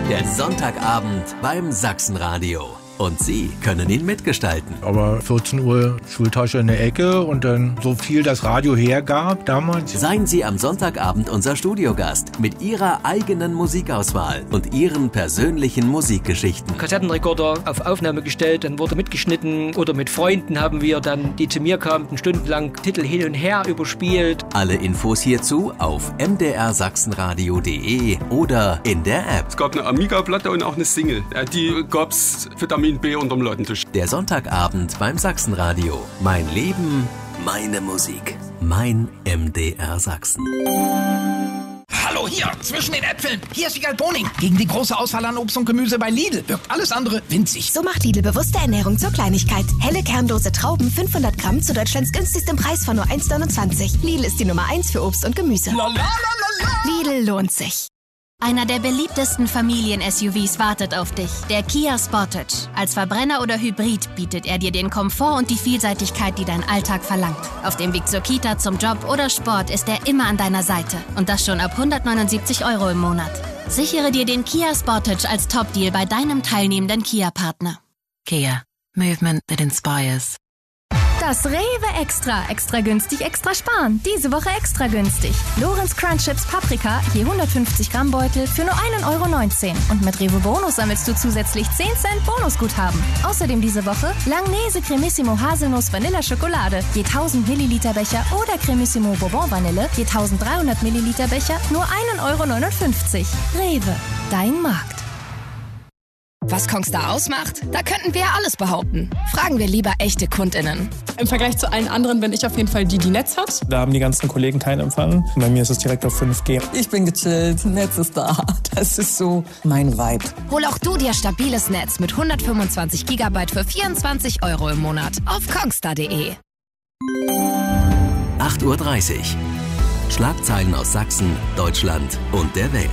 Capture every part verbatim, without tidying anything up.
Der Sonntagabend beim Sachsenradio. Und Sie können ihn mitgestalten. Aber vierzehn Uhr Schultasche in der Ecke und dann so viel das Radio hergab damals. Seien Sie am Sonntagabend unser Studiogast mit Ihrer eigenen Musikauswahl und Ihren persönlichen Musikgeschichten. Kassettenrekorder auf Aufnahme gestellt, dann wurde mitgeschnitten oder mit Freunden haben wir dann, die zu mir kamen, stundenlang Titel hin und her überspielt. Alle Infos hierzu auf m d r sachsenradio punkt d e oder in der App. Es gab eine Amiga-Platte und auch eine Single. Die gab's Vitamin B unterm Ladentisch. Der Sonntagabend beim Sachsenradio. Mein Leben, meine Musik. Mein M D R Sachsen. Hallo, hier, zwischen den Äpfeln. Hier ist Wiegald Boning. Gegen die große Auswahl an Obst und Gemüse bei Lidl wirkt alles andere winzig. So macht Lidl bewusste Ernährung zur Kleinigkeit. Helle kernlose Trauben, fünfhundert Gramm zu Deutschlands günstigstem Preis von nur eins neunundzwanzig. Lidl ist die Nummer eins für Obst und Gemüse. La, la, la, la, la. Lidl lohnt sich. Einer der beliebtesten Familien-S U Vs wartet auf dich, der Kia Sportage. Als Verbrenner oder Hybrid bietet er dir den Komfort und die Vielseitigkeit, die dein Alltag verlangt. Auf dem Weg zur Kita, zum Job oder Sport ist er immer an deiner Seite. Und das schon ab hundertneunundsiebzig Euro im Monat. Sichere dir den Kia Sportage als Top-Deal bei deinem teilnehmenden Kia-Partner. Kia. Movement that inspires. Das Rewe Extra. Extra günstig, extra sparen. Diese Woche extra günstig. Lorenz Crunch Chips Paprika, je hundertfünfzig Gramm Beutel für nur ein Euro neunzehn. Und mit Rewe Bonus sammelst du zusätzlich zehn Cent Bonusguthaben. Außerdem diese Woche Langnese Cremissimo Haselnuss Vanilla Schokolade, je tausend Milliliter Becher oder Cremissimo Bourbon Vanille, je eintausenddreihundert Milliliter Becher, nur ein Euro neunundfünfzig. Rewe, dein Markt. Was Kongstar ausmacht? Da könnten wir ja alles behaupten. Fragen wir lieber echte KundInnen. Im Vergleich zu allen anderen bin ich auf jeden Fall die, die Netz hat. Da haben die ganzen Kollegen keinen Empfang. Bei mir ist es direkt auf fünf G. Ich bin gechillt, Netz ist da. Das ist so mein Vibe. Hol auch du dir stabiles Netz mit hundertfünfundzwanzig Gigabyte für vierundzwanzig Euro im Monat auf kongstar punkt de. acht Uhr dreißig. Schlagzeilen aus Sachsen, Deutschland und der Welt.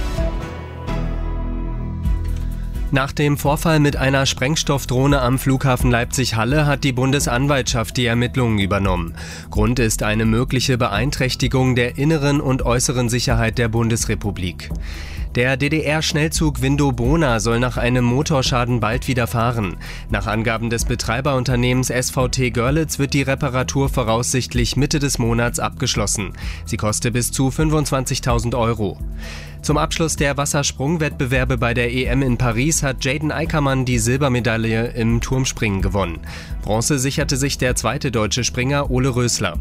Nach dem Vorfall mit einer Sprengstoffdrohne am Flughafen Leipzig-Halle hat die Bundesanwaltschaft die Ermittlungen übernommen. Grund ist eine mögliche Beeinträchtigung der inneren und äußeren Sicherheit der Bundesrepublik. Der D D R-Schnellzug Window-Bona soll nach einem Motorschaden bald wieder fahren. Nach Angaben des Betreiberunternehmens S V T Görlitz wird die Reparatur voraussichtlich Mitte des Monats abgeschlossen. Sie koste bis zu fünfundzwanzigtausend Euro. Zum Abschluss der Wassersprungwettbewerbe bei der E M in Paris hat Jaden Eickermann die Silbermedaille im Turmspringen gewonnen. Bronze sicherte sich der zweite deutsche Springer Ole Rösler.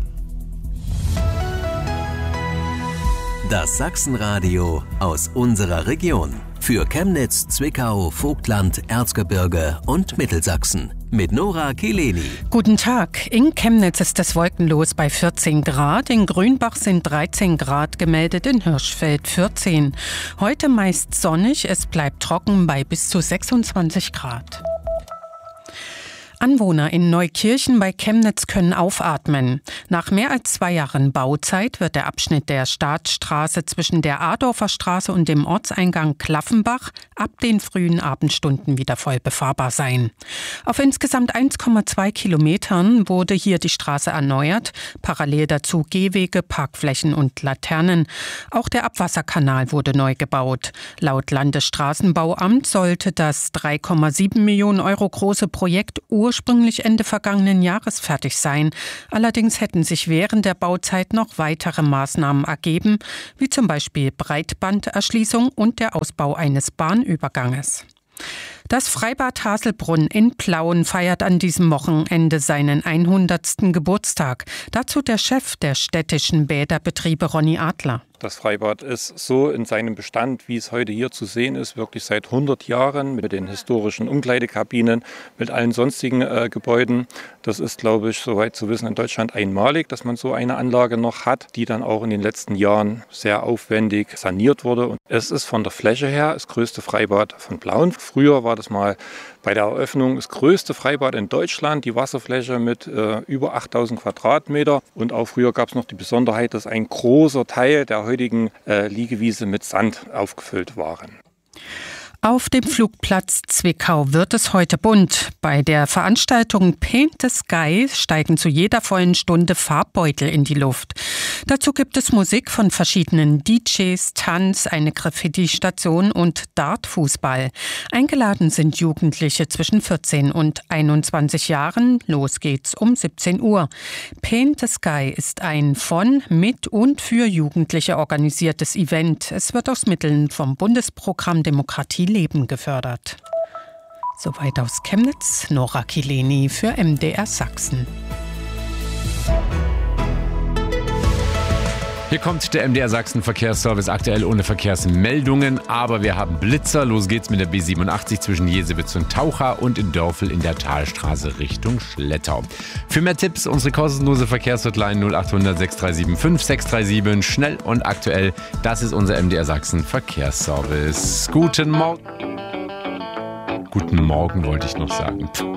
Das Sachsenradio aus unserer Region. Für Chemnitz, Zwickau, Vogtland, Erzgebirge und Mittelsachsen. Mit Nora Kileni. Guten Tag. In Chemnitz ist es wolkenlos bei vierzehn Grad. In Grünbach sind dreizehn Grad gemeldet, in Hirschfeld vierzehn. Heute meist sonnig, es bleibt trocken bei bis zu sechsundzwanzig Grad. Anwohner in Neukirchen bei Chemnitz können aufatmen. Nach mehr als zwei Jahren Bauzeit wird der Abschnitt der Staatsstraße zwischen der Adorfer Straße und dem Ortseingang Klaffenbach ab den frühen Abendstunden wieder voll befahrbar sein. Auf insgesamt eins Komma zwei Kilometern wurde hier die Straße erneuert, parallel dazu Gehwege, Parkflächen und Laternen. Auch der Abwasserkanal wurde neu gebaut. Laut Landesstraßenbauamt sollte das drei Komma sieben Millionen Euro große Projekt ursprünglich Ende vergangenen Jahres fertig sein. Allerdings hätten sich während der Bauzeit noch weitere Maßnahmen ergeben, wie zum Beispiel Breitbanderschließung und der Ausbau eines Bahnüberganges. Das Freibad Haselbrunn in Plauen feiert an diesem Wochenende seinen hundertsten Geburtstag. Dazu der Chef der städtischen Bäderbetriebe Ronny Adler. Das Freibad ist so in seinem Bestand, wie es heute hier zu sehen ist, wirklich seit hundert Jahren mit den historischen Umkleidekabinen, mit allen sonstigen äh, Gebäuden. Das ist, glaube ich, soweit zu wissen, in Deutschland einmalig, dass man so eine Anlage noch hat, die dann auch in den letzten Jahren sehr aufwendig saniert wurde. Und es ist von der Fläche her das größte Freibad von Plauen. Früher war das mal bei der Eröffnung das größte Freibad in Deutschland, die Wasserfläche mit äh, über achttausend Quadratmeter. Und auch früher gab es noch die Besonderheit, dass ein großer Teil der heutigen äh, Liegewiese mit Sand aufgefüllt waren. Auf dem Flugplatz Zwickau wird es heute bunt. Bei der Veranstaltung Paint the Sky steigen zu jeder vollen Stunde Farbbeutel in die Luft. Dazu gibt es Musik von verschiedenen D Js, Tanz, eine Graffiti-Station und Dartfußball. Eingeladen sind Jugendliche zwischen vierzehn und einundzwanzig Jahren. Los geht's um siebzehn Uhr. Paint the Sky ist ein von, mit und für Jugendliche organisiertes Event. Es wird aus Mitteln vom Bundesprogramm Demokratie Leben gefördert. Soweit aus Chemnitz, Nora Kileni für M D R Sachsen. Hier kommt der M D R Sachsen Verkehrsservice, aktuell ohne Verkehrsmeldungen, aber wir haben Blitzer. Los geht's mit der B siebenundachtzig zwischen Jesewitz und Taucha und in Dörfel in der Talstraße Richtung Schlettau. Für mehr Tipps unsere kostenlose Verkehrshotline null acht hundert sechs drei sieben fünf sechs drei sieben. Schnell und aktuell, das ist unser M D R Sachsen Verkehrsservice. Guten Morgen. Guten Morgen wollte ich noch sagen.